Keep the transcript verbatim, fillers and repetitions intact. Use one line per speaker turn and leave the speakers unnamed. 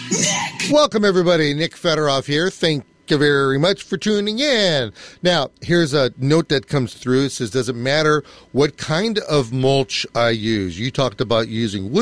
Welcome, everybody. Nick Federoff here. Thank you very much for tuning in. Now, here's a note that comes through. It says, does it matter what kind of mulch I use? You talked about using wood